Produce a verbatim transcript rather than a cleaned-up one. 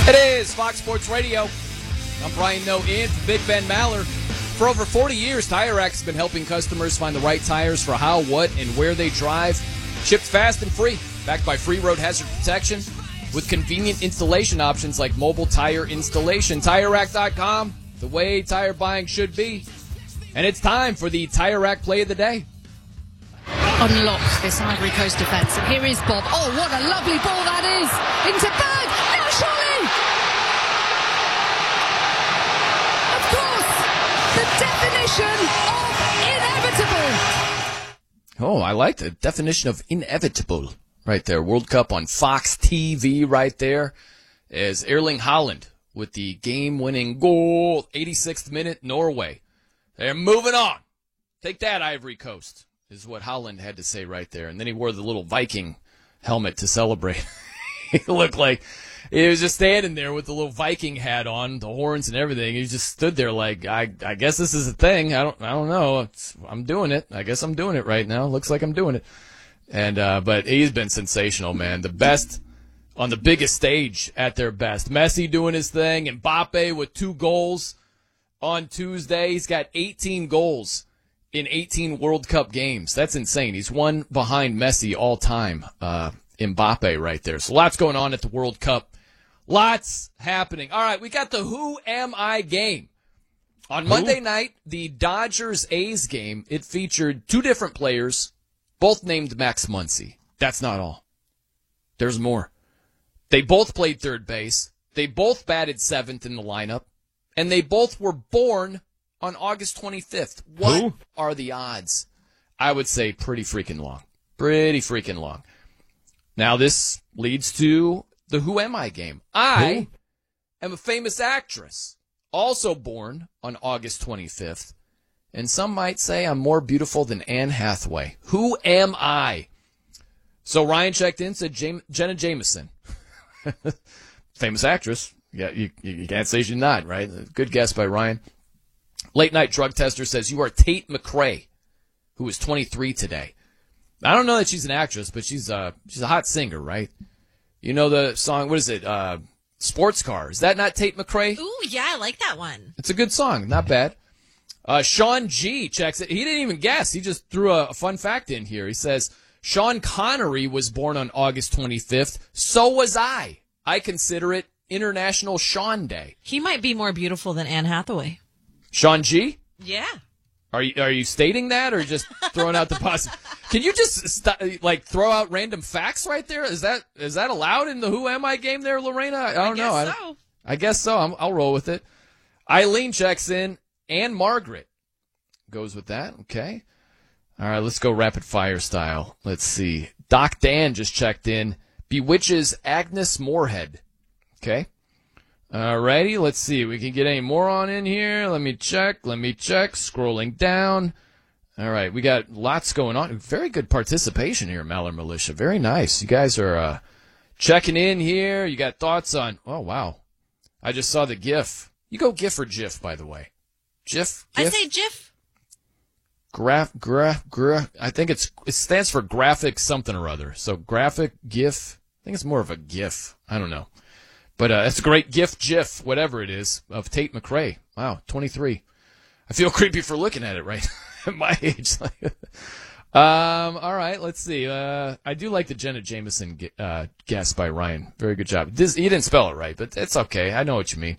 It is Fox Sports Radio. I'm Brian Noe in for Big Ben Maller. For over forty years, Tire Rack has been helping customers find the right tires for how, what, and where they drive. Shipped fast and free, backed by free road hazard protection, with convenient installation options like mobile tire installation. Tire Rack dot com, the way tire buying should be. And it's time for the Tire Rack Play of the Day. Unlocks this Ivory Coast defence. And here is Bob. Oh, what a lovely ball that is. Into Berg. Now surely. Of course, the definition of inevitable. Oh, I like the definition of inevitable right there. World Cup on Fox T V right there. As Erling Haaland with the game-winning goal, eighty-sixth minute, Norway. They're moving on. Take that, Ivory Coast, is what Haaland had to say right there. And then he wore the little Viking helmet to celebrate. He looked like he was just standing there with the little Viking hat on, the horns and everything. He just stood there like, I, I guess this is a thing. I don't, I don't know. It's, I'm doing it. I guess I'm doing it right now. Looks like I'm doing it. And uh, but he's been sensational, man. The best on the biggest stage at their best. Messi doing his thing. Mbappe with two goals on Tuesday. He's got eighteen goals in eighteen World Cup games. That's insane. He's one behind Messi all time. Uh, Mbappe right there. So lots going on at the World Cup. Lots happening. All right, we got the Who Am I game. On Who? Monday night, the Dodgers-A's game, it featured two different players, both named Max Muncy. That's not all. There's more. They both played third base. They both batted seventh in the lineup. And they both were born on August twenty-fifth. What Who? Are the odds? I would say pretty freaking long. Pretty freaking long. Now this leads to the Who Am I game. I Who? am a famous actress, also born on August twenty-fifth. And some might say I'm more beautiful than Anne Hathaway. Who am I? So Ryan checked in, said Jam- Jenna Jameson. Famous actress. Yeah, you, you can't say she's not, right? Good guess by Ryan. Late Night Drug Tester says you are Tate McRae, who is twenty-three today. I don't know that she's an actress, but she's a, she's a hot singer, right? You know the song, what is it? Uh, Sports Car. Is that not Tate McRae? Ooh, yeah, I like that one. It's a good song. Not bad. Uh, Sean G checks it. He didn't even guess. He just threw a, a fun fact in here. He says, Sean Connery was born on August twenty-fifth. So was I. I consider it International Sean Day. He might be more beautiful than Anne Hathaway. Sean G? Yeah. Are you are you stating that or just throwing out the possible? Can you just st- like throw out random facts right there? Is that is that allowed in the Who Am I game there, Lorena? I don't I know. Guess so. I, I guess so. I'm, I'll roll with it. Eileen checks in. And Margaret goes with that. Okay. All right, let's go rapid fire style. Let's see. Doc Dan just checked in. Bewitches Agnes Moorehead. Okay. All righty, let's see. We can get any more on in here. Let me check. Let me check. Scrolling down. All right, we got lots going on. Very good participation here, Maller Militia. Very nice. You guys are uh, checking in here. You got thoughts on... Oh, wow. I just saw the GIF. You go GIF or GIF, by the way. GIF? GIF? I say GIF. Graph, graph, graph. I think it's it stands for graphic something or other. So graphic, GIF. I think it's more of a GIF. I don't know. But uh, it's a great GIF, GIF, whatever it is, of Tate McRae. Wow, twenty-three. I feel creepy for looking at it right at my age. um, all right, let's see. Uh, I do like the Jenna Jameson uh, guess by Ryan. Very good job. This, he didn't spell it right, but it's okay. I know what you mean.